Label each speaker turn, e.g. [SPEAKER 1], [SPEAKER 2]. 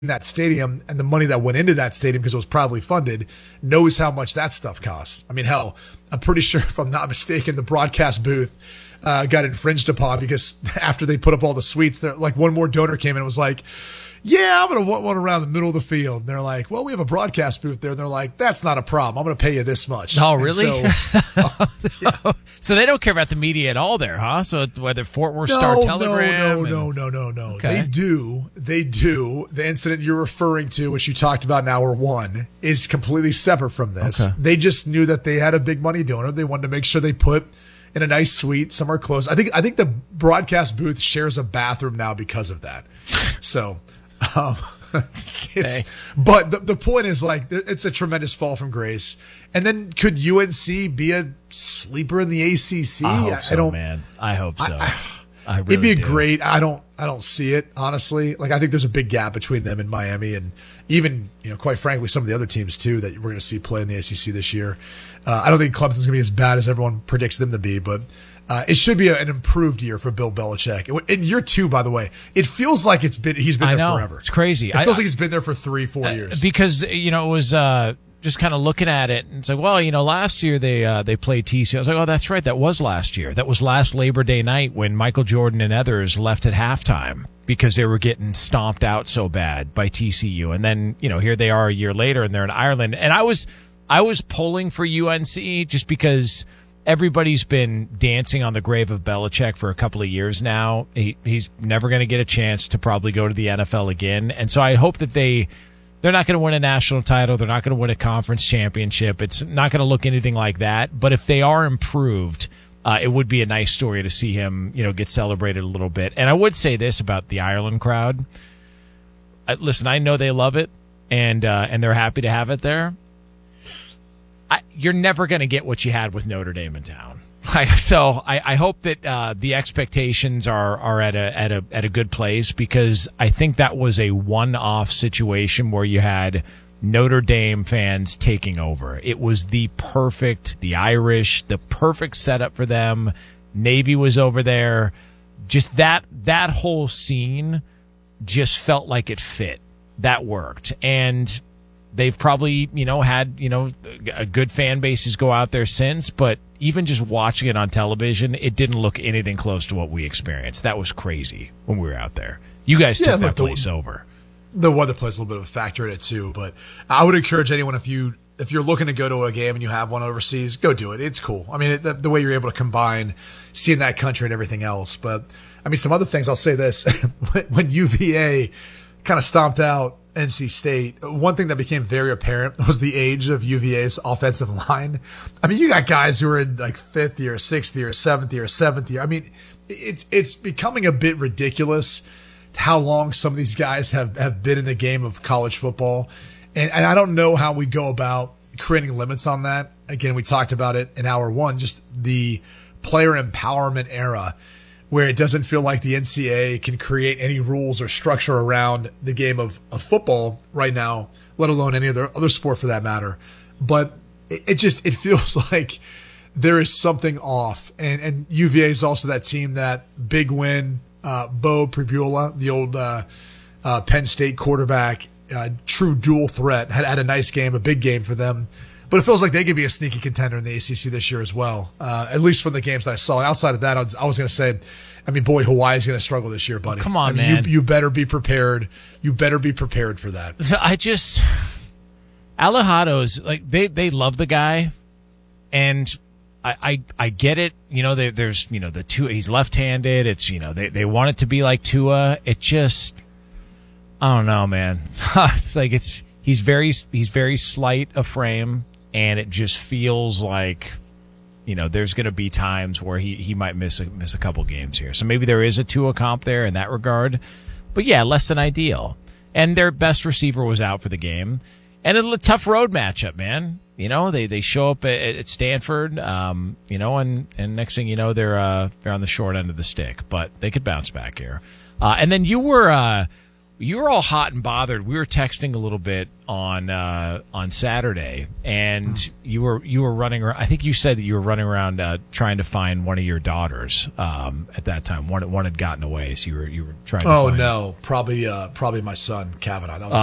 [SPEAKER 1] that stadium and the money that went into that stadium because it was probably funded knows how much that stuff costs. I mean, hell, I'm pretty sure, if I'm not mistaken, the broadcast booth got infringed upon because after they put up all the suites, they're like, one more donor came in and was like, yeah, I'm going to want one around the middle of the field. And they're like, well, we have a broadcast booth there. And they're like, that's not a problem. I'm going to pay you this much.
[SPEAKER 2] Oh, really?
[SPEAKER 1] So,
[SPEAKER 2] so they don't care about the media at all there, huh? So whether Fort Worth Star Telegram.
[SPEAKER 1] No.
[SPEAKER 2] Okay.
[SPEAKER 1] They do. The incident you're referring to, which you talked about in hour one, is completely separate from this.
[SPEAKER 2] Okay.
[SPEAKER 1] They just knew that they had a big money donor. They wanted to make sure they put in a nice suite somewhere close. I think the broadcast booth shares a bathroom now because of that. So, but the point is, like, it's a tremendous fall from grace. And then could UNC be a sleeper in the ACC?
[SPEAKER 2] I hope so, man. I hope so. I really
[SPEAKER 1] it'd be
[SPEAKER 2] do.
[SPEAKER 1] great. I don't see it, honestly. Like, I think there's a big gap between them and Miami, and even, quite frankly, some of the other teams too that we're going to see play in the ACC this year. I don't think Clemson's going to be as bad as everyone predicts them to be, but it should be an improved year for Bill Belichick. In year two, by the way, it feels like he's been there forever.
[SPEAKER 2] It's crazy.
[SPEAKER 1] It feels like he's been there for 3-4 years.
[SPEAKER 2] Because, it was just kind of looking at it, and it's like, well, last year they played TCU. I was like, oh, that's right, that was last year. That was last Labor Day night when Michael Jordan and others left at halftime because they were getting stomped out so bad by TCU. And then, here they are a year later, and they're in Ireland. And I was pulling for UNC just because everybody's been dancing on the grave of Belichick for a couple of years now. He's never going to get a chance to probably go to the NFL again. And so I hope that they're not going to win a national title. They're not going to win a conference championship. It's not going to look anything like that. But if they are improved, it would be a nice story to see him, get celebrated a little bit. And I would say this about the Ireland crowd. Listen, I know they love it, and they're happy to have it there. You're never going to get what you had with Notre Dame in town. So I hope that the expectations are at a good place, because I think that was a one-off situation where you had Notre Dame fans taking over. It was the perfect setup for them. Navy was over there. Just that whole scene just felt like it fit. That worked. And they've probably, had, a good fan bases go out there since, but even just watching it on television, it didn't look anything close to what we experienced. That was crazy when we were out there. You guys took that place over.
[SPEAKER 1] The weather plays a little bit of a factor in it too, but I would encourage anyone, if you're looking to go to a game and you have one overseas, go do it. It's cool. I mean, the way you're able to combine seeing that country and everything else. But I mean, some other things, I'll say this. When UVA kind of stomped out NC State, one thing that became very apparent was the age of UVA's offensive line. I mean, you got guys who are in like 5th year, 6th year, 7th year. I mean, it's becoming a bit ridiculous how long some of these guys have been in the game of college football. And I don't know how we go about creating limits on that. Again, we talked about it in hour one, just the player empowerment era, where it doesn't feel like the NCAA can create any rules or structure around the game of football right now, let alone any other sport for that matter. But it feels like there is something off. And UVA is also that team, that big win, Bo Pribula, the old Penn State quarterback, true dual threat, had a nice game, a big game for them. But it feels like they could be a sneaky contender in the ACC this year as well, at least from the games that I saw. And outside of that, I was going to say, I mean, boy, Hawaii's going to struggle this year, buddy.
[SPEAKER 2] Come on,
[SPEAKER 1] man.
[SPEAKER 2] man.
[SPEAKER 1] You better be prepared. You better be prepared for that.
[SPEAKER 2] So Alejado's, like, they love the guy, and I get it. There's the Tua, he's left-handed. It's, they want it to be like Tua. It just, I don't know, man. It's like he's very slight of frame. And it just feels like, there's going to be times where he might miss a couple games here. So maybe there is a Tua comp there in that regard. But yeah, less than ideal. And their best receiver was out for the game. And a tough road matchup, man. They show up at Stanford, and next thing you know, they're on the short end of the stick. But they could bounce back here. And then you were You were all hot and bothered. We were texting a little bit on Saturday, and you were running around. I think you said that you were running around trying to find one of your daughters at that time. One had gotten away, so you were trying to find
[SPEAKER 1] no, probably my son Kavanaugh. That was